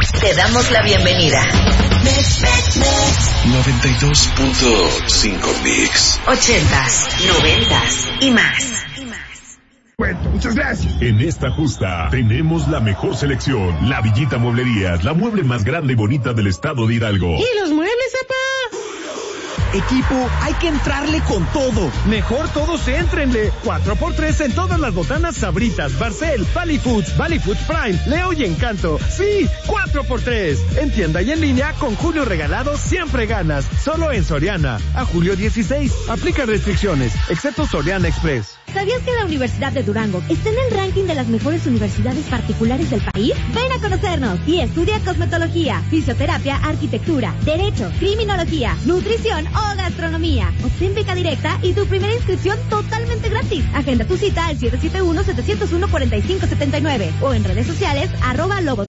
Te damos la bienvenida. 92.5 Mix. 80s, 90s y más. Bueno, muchas gracias. En esta justa tenemos la mejor selección. La Villita Mueblerías, la mueble más grande y bonita del estado de Hidalgo. ¿Y los muebles, papá? Equipo, hay que entrarle con todo. Mejor todos éntrenle. 4x3 en todas las botanas Sabritas, Barcel, Valley Foods Prime, Leo y Encanto. Sí, 4x3. En tienda y en línea, con Julio Regalado siempre ganas. Solo en Soriana. A julio 16. Aplica restricciones, excepto Soriana Express. ¿Sabías que la Universidad de Durango está en el ranking de las mejores universidades particulares del país? Ven a conocernos y estudia cosmetología, fisioterapia, arquitectura, derecho, criminología, nutrición o gastronomía. Obtén beca directa y tu primera inscripción totalmente gratis. Agenda tu cita al 771-701-4579 o en redes sociales @Lobo